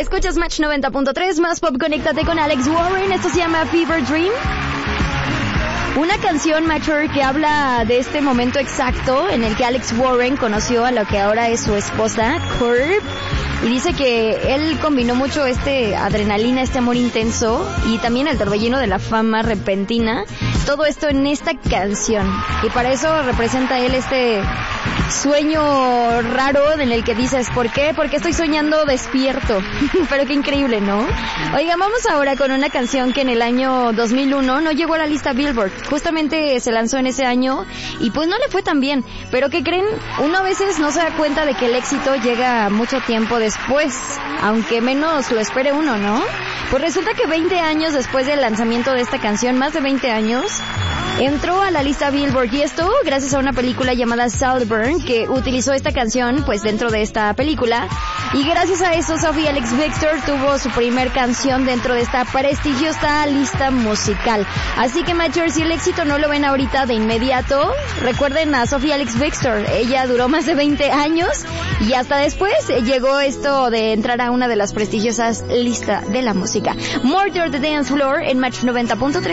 Escuchas Match 90.3, más pop, conéctate con Alex Warren. Esto se llama Fever Dream. Una canción, Mature, que habla de este momento exacto en el que Alex Warren conoció a lo que ahora es su esposa, Curb. Y dice que él combinó mucho adrenalina, este amor intenso y también el torbellino de la fama repentina. Todo esto en esta canción. Y para eso representa él este sueño raro en el que dices, ¿por qué? Porque estoy soñando despierto. Pero qué increíble, ¿no? Oigan, vamos ahora con una canción que en el año 2001 no llegó a la lista Billboard. Justamente se lanzó en ese año y pues no le fue tan bien. Pero ¿qué creen? Uno a veces no se da cuenta de que el éxito llega mucho tiempo después, aunque menos lo espere uno, ¿no? Pues resulta que 20 años después del lanzamiento de esta canción, más de 20 años, entró a la lista Billboard, y esto gracias a una película llamada Saltburn, que utilizó esta canción pues dentro de esta película, y gracias a eso Sophie Ellis-Bextor tuvo su primer canción dentro de esta prestigiosa lista musical. Así que Mature, si el éxito no lo ven ahorita de inmediato, recuerden a Sophie Ellis-Bextor. Ella duró más de 20 años y hasta después llegó esto de entrar a una de las prestigiosas listas de la música. Murder the Dance Floor en Match 90.3.